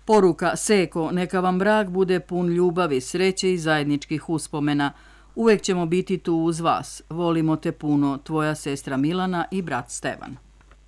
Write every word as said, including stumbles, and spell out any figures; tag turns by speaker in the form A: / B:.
A: Poruka: Seko, neka vam brak bude pun ljubavi, sreće i zajedničkih uspomena. Uvek ćemo biti tu uz vas. Volimo te puno, tvoja sestra Milana i brat Stevan.